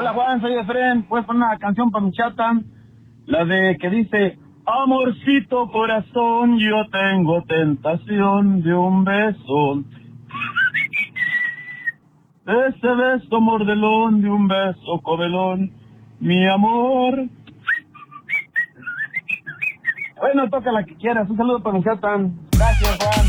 Hola Juan, soy Efren. Puedes poner una canción para mi chata, la de que dice: amorcito corazón, yo tengo tentación de un beso. Ese beso mordelón, de un beso comelón, mi amor. Bueno, toca la que quieras. Un saludo para mi chata. Gracias, Juan.